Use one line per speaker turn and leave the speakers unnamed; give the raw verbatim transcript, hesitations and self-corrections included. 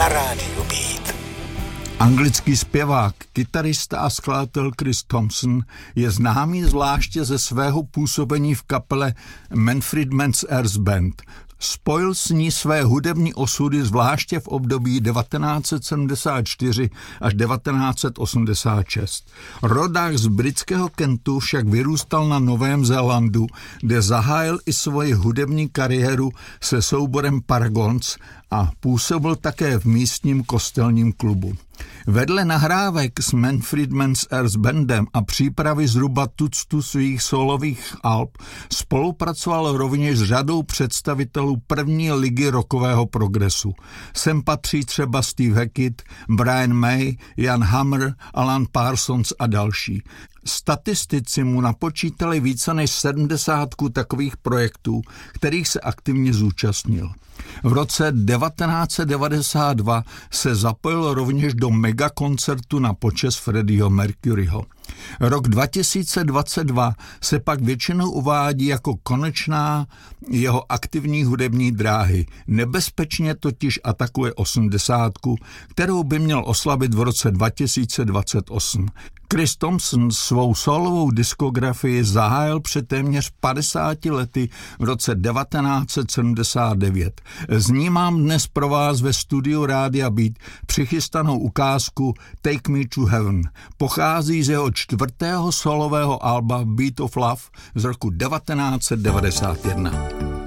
na rádiu Beat.
Anglický zpěvák, kytarista a skladatel Chris Thompson je známý zvláště ze svého působení v kapele Manfred Mann's Earth Band. Spojil s ní své hudební osudy zvláště v období devatenáct set sedmdesát čtyři až devatenáct set osmdesát šest. Rodák z britského Kentu však vyrůstal na Novém Zélandu, kde zahájil i svoji hudební kariéru se souborem Paragons a působil také v místním kostelním klubu. Vedle nahrávek s Manfred Mann's Earth Bandem a přípravy zhruba tuctu svých solových alb spolupracoval rovněž s řadou představitelů první ligy rockového progresu. Sem patří třeba Steve Hackett, Brian May, Jan Hammer, Alan Parsons a další. Statistici mu napočítali více než sedmdesátku takových projektů, kterých se aktivně zúčastnil. V roce devatenáct set devadesát dva se zapojil rovněž do megakoncertu na počest Freddieho Mercuryho. Rok dva tisíce dvacet dva se pak většinou uvádí jako konečná jeho aktivní hudební dráhy. Nebezpečně totiž atakuje osmdesátku, kterou by měl oslavit v roce dva tisíce dvacet osm. Chris Thompson svou solovou diskografii zahájil před téměř padesáti lety v roce devatenáct set sedmdesát devět. Z ní mám dnes pro vás ve studiu Rádia Beat přichystanou ukázku Take Me to Heaven. Pochází z jeho čtvrtého solového alba Beat of Love z roku devatenáct set devadesát jedna.